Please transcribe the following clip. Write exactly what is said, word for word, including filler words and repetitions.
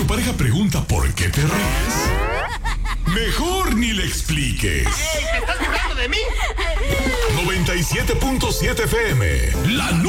pareja pregunta por qué te ríes, mejor ni le expliques. ¡Ey, te estás burlando de mí! noventa y siete punto siete F M, la